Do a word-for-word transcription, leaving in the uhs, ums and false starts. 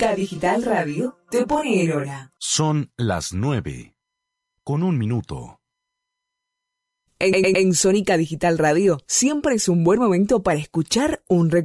Sónica Digital Radio te pone en hora. Son las nueve, con un minuto. En, en, en Sónica Digital Radio siempre es un buen momento para escuchar un